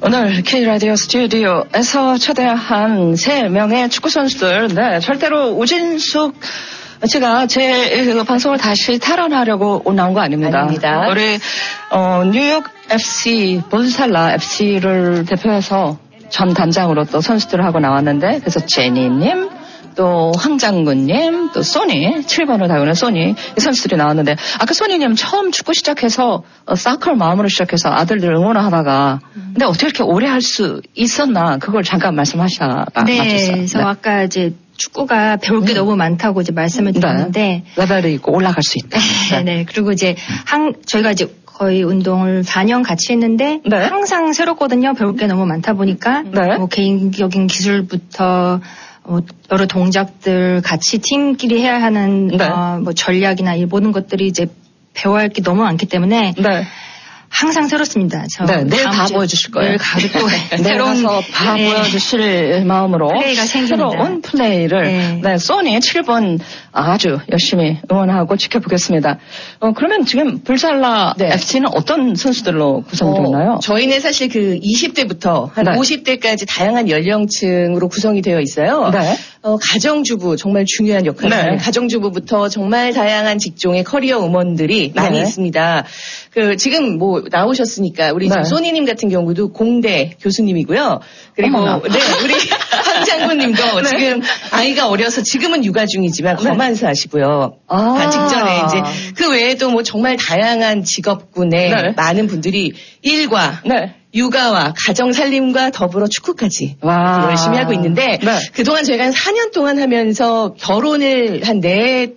오늘 K라디오 스튜디오에서 초대한 3명의 축구 선수들, 네, 절대로 우진숙 제가 제 방송을 다시 탈환하려고 나온 거 아닙니다. 아닙니다. 우리 뉴욕 FC 본살라 FC를 대표해서 전 단장으로 또 선수들을 하고 나왔는데, 그래서 제니님, 또 황장군님, 또 소니, 7번을 달고 있는 소니, 이 선수들이 나왔는데, 아까 소니님 처음 축구 시작해서 사커 마음으로 시작해서 아들들 응원을 하다가, 근데 어떻게 이렇게 오래 할 수 있었나, 그걸 잠깐 말씀하시다가 네, 맞췄어요. 그래서 아까 이제 축구가 배울 게 너무 많다고 이제 말씀을 드렸는데, 레벨이 있고 올라갈 수 있다. 네. 그리고 이제 저희가 이제 거의 운동을 4년 같이 했는데, 네. 항상 새롭거든요. 배울 게 너무 많다 보니까, 네. 뭐 개인적인 기술부터 여러 동작들 같이 팀끼리 해야 하는 네. 뭐 전략이나 이 모든 것들이 이제 배워야 할 게 너무 많기 때문에 네. 항상 새롭습니다. 네, 내일 다 보여주실 거예요. 내일 가서 또 내일 가서 다 보여주실 마음으로 플레이가 생깁니다. 새로운 플레이를 네, 소니 7번 아주 열심히 응원하고 지켜보겠습니다. 그러면 지금 불살라 FC는 어떤 선수들로 구성되어 있나요? 저희는 사실 그 20대부터 한 네. 50대까지 다양한 연령층으로 구성이 되어 있어요. 네. 가정주부 정말 중요한 역할을 하는 가정주부부터 정말 다양한 직종의 커리어 우먼들이 많이 있습니다. 지금 뭐 나오셨으니까 우리 지금 소니님 같은 경우도 공대 교수님이고요. 그리고 우리 황장군님도 지금 아이가 어려서 지금은 육아 중이지만 검안사 하시고요. 직전에 이제 그 외에도 뭐 정말 다양한 직업군의 많은 분들이 일과 육아와 가정 살림과 더불어 축구까지 열심히 하고 있는데 그동안 저희가 한 4년 동안 하면서 결혼을 한 네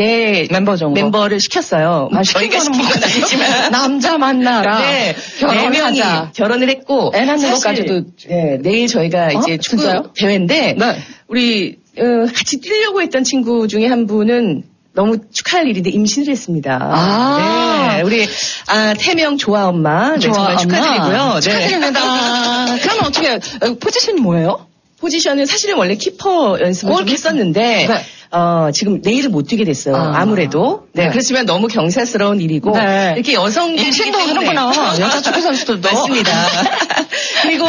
멤버 정도 멤버를 시켰어요. 저희가 시킨 건 아니지만 남자 만나라. 네, 결혼하자. 결혼을 했고 애 낳는 것까지도 내일 저희가 이제 축구 진짜요? 대회인데 우리 같이 뛰려고 했던 친구 중에 한 분은 너무 축하할 일인데 임신을 했습니다. 네, 우리 태명 조아 엄마 정말 축하드리고요. 축하드립니다. 그럼 어떻게 포지션이 뭐예요? 포지션은 사실은 원래 키퍼 연습을 좀 했었는데 지금 내일은 못 뛰게 됐어요. 아무래도. 그렇지만 너무 경사스러운 일이고 이렇게 여성들이 임신도 하는구나. 여자 축구 선수들도. 맞습니다. 그리고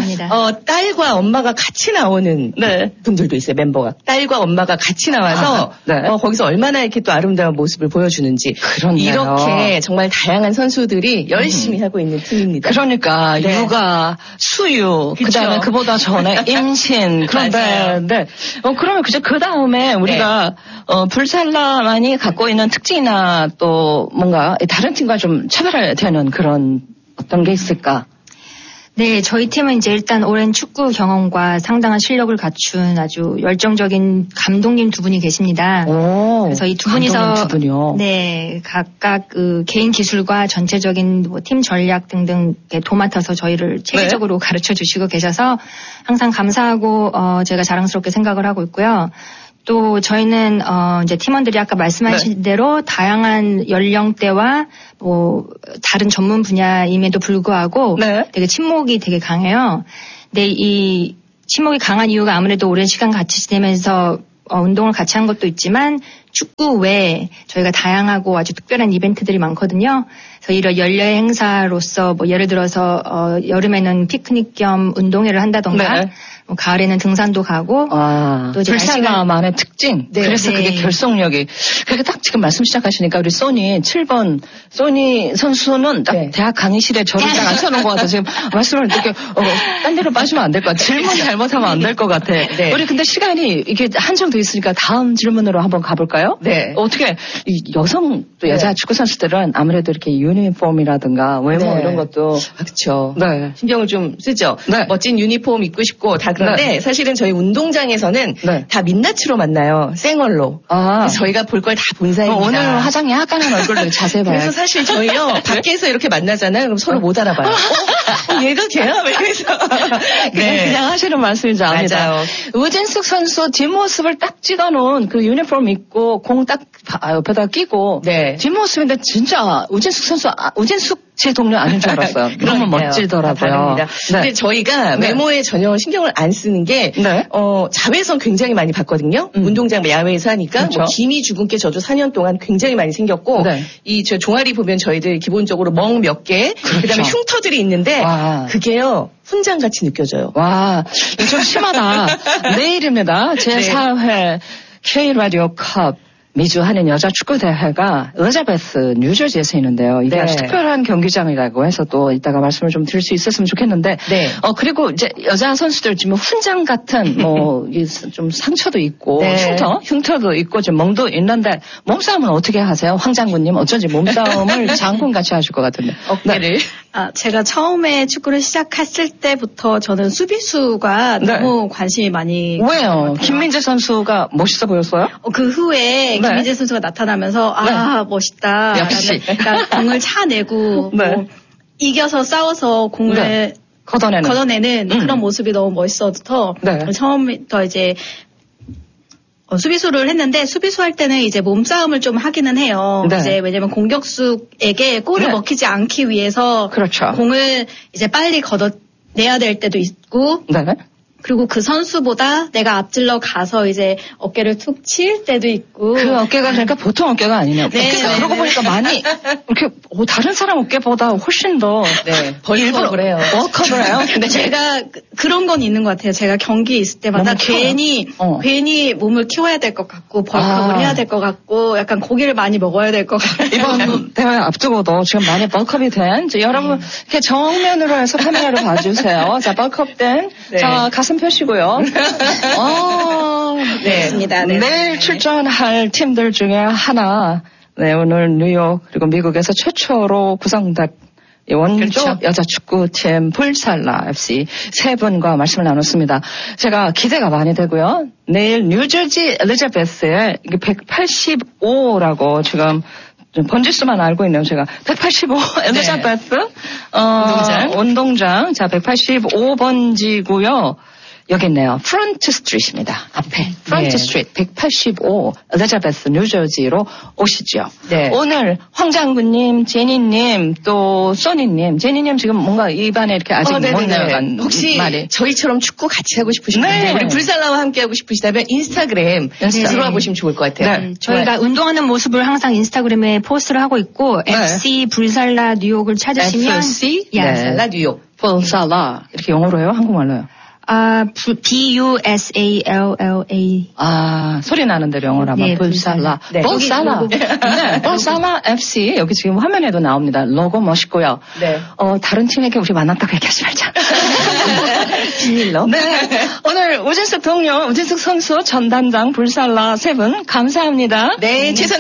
딸과 엄마가 같이 나오는 분들도 있어요. 멤버가. 딸과 엄마가 같이 나와서 거기서 얼마나 이렇게 또 아름다운 모습을 보여주는지. 그렇네요. 이렇게 정말 다양한 선수들이 열심히 하고 있는 팀입니다. 그러니까 육아, 수유, 그다음에 그보다 전에 임신. 그런데 그러면 그 다음에 우리가 불살라만이 갖고 있는 특징이나 또 뭔가 다른 팀과 좀 차별화되는 그런 어떤 게 있을까? 네, 저희 팀은 이제 일단 오랜 축구 경험과 상당한 실력을 갖춘 아주 열정적인 감독님 두 분이 계십니다. 그래서 이 두 분이서 각각 그 개인 기술과 전체적인 뭐 팀 전략 등등 도맡아서 저희를 체계적으로 가르쳐 주시고 계셔서 항상 감사하고 제가 자랑스럽게 생각을 하고 있고요. 또 저희는 이제 팀원들이 아까 말씀하신 대로 다양한 연령대와 뭐 다른 전문 분야임에도 불구하고 되게 친목이 되게 강해요. 근데 이 친목이 강한 이유가 아무래도 오랜 시간 같이 지내면서 운동을 같이 한 것도 있지만 축구 외에 저희가 다양하고 아주 특별한 이벤트들이 많거든요. 그래서 이런 연례 행사로서 뭐 예를 들어서 여름에는 피크닉 겸 운동회를 한다던가 가을에는 등산도 가고 또 이제 불살라만의 특징. 그래서 그게 결속력이. 그렇게 딱 지금 말씀 시작하시니까 우리 소니 7번 소니 선수는 딱 대학 강의실에 저를 딱 앉혀놓은 것 같아요. 지금 말씀을 이렇게 딴 데로 빠지면 안 될 것 같아요. 질문 잘못하면 안 될 것 같아. 우리 근데 시간이 이게 한정돼 있으니까 다음 질문으로 한번 가볼까요? 어떻게 이 여성 또 여자 축구 선수들은 아무래도 이렇게 유니폼이라든가 외모 이런 것도 그렇죠. 신경을 좀 쓰죠. 멋진 유니폼 입고 싶고 다 그런데 사실은 저희 운동장에서는 다 민낯으로 만나요. 생얼로. 그래서 저희가 볼 걸 다 본 사이입니다. 오늘 화장이 약간은 얼굴을 자세히 봐요. 그래서 사실 저희요 밖에서 이렇게 만나잖아요. 그럼 서로 못 알아봐요. 얘가 걔야? 그래서 그냥 하시는 말씀인지 압니다. 맞아요. 우진숙 선수 뒷모습을 딱 찍어놓은 그 유니폼 입고 공 딱 옆에다 끼고 뒷모습인데 진짜 우진숙 선수 우진숙 제 동료 아닌 줄 알았어요. 너무 멋지더라고요. 네. 근데 저희가 외모에 전혀 신경을 안 쓰는 게 자외선 굉장히 많이 받거든요. 운동장 야외에서 하니까 그렇죠. 뭐 기미 주근깨 저도 4년 동안 굉장히 많이 생겼고 이 저 종아리 보면 저희들 기본적으로 멍 몇 개, 그렇죠. 그다음에 흉터들이 있는데 그게요. 훈장같이 느껴져요. 와, 좀 심하다. 내일입니다. 제4회 K라디오 컵 미주 한인 여자 축구 대회가 엘리자베스 뉴저지에서 있는데요. 이게 아주 특별한 경기장이라고 해서 또 이따가 말씀을 좀 드릴 수 있었으면 좋겠는데, 그리고 이제 여자 선수들 지금 훈장 같은 좀 상처도 있고 흉터도 있고 좀 멍도 있는데 몸싸움은 어떻게 하세요? 황 장군님 어쩐지 몸싸움을 장군 같이 하실 것 같은데. 어깨를. 제가 처음에 축구를 시작했을 때부터 저는 수비수가 너무 관심이 많이. 왜요? 김민재 선수가 멋있어 보였어요? 그 후에 김민재 선수가 나타나면서 멋있다. 역시. 그러니까 공을 차내고 뭐 이겨서 싸워서 공을 걷어내는 그런 모습이 너무 멋있어서 처음부터 이제 수비수를 했는데 수비수 할 때는 이제 몸싸움을 좀 하기는 해요. 이제 왜냐면 공격수에게 골을 먹히지 않기 위해서 공을 이제 빨리 걷어내야 될 때도 있고 그리고 그 선수보다 내가 앞질러 가서 이제 어깨를 툭 칠 때도 있고. 그 어깨가 그러니까 보통 어깨가 아니네요. 어깨가 그러고 보니까 많이 이렇게 다른 사람 어깨보다 훨씬 더 벌컥을 해요. 벌컥을 해요. 근데 제가 그런 건 있는 것 같아요. 제가 경기에 있을 때마다 괜히 몸을 키워야 될 것 같고 벌컥을 해야 될 것 같고 약간 고기를 많이 먹어야 될 것 같고. 이번 대회 앞두고도 지금 많이 벌컥이 된 여러분 이렇게 정면으로 해서 카메라를 봐주세요. 자, 벌컥된 자 가슴 펴시고요. 그렇습니다. 내일 출전할 팀들 중에 하나, 오늘 뉴욕 그리고 미국에서 최초로 구성된 원조 여자 축구팀 불살라 FC 세 분과 말씀을 나눴습니다. 제가 기대가 많이 되고요. 내일 뉴저지 엘리자베스에 185라고 지금 번지수만 알고 있네요, 제가. 185, 엘리자베스, 운동장. 자, 185번지고요. 여기 있네요. 프런트 스트리트입니다. 앞에. 프런트 스트리트 185 엘리자베스 뉴저지로 오시죠. 오늘 황 장군님, 제니님, 또 소니님. 제니님 지금 뭔가 입안에 이렇게 아직 못 나간 혹시 말이. 저희처럼 축구 같이 하고 싶으시다면 우리 불살라와 함께 하고 싶으시다면 인스타그램 들어와 보시면 좋을 것 같아요. 저희가 운동하는 모습을 항상 인스타그램에 포스트를 하고 있고 FC 불살라 뉴욕을 찾으시면 FC 불살라 뉴욕. 불살라 이렇게 영어로 해요? 한국말로요? B-U-S-A-L-L-A. 소리 나는 대로 영어로 하면 불살라. 불살라. 불살라 FC. 여기 지금 화면에도 나옵니다. 로고 멋있고요. 다른 팀에게 우리 만났다고 얘기하지 말자. 비밀로. 오늘 우진숙 동료, 우진숙 선수 전단장 불살라 세 분 감사합니다. 최선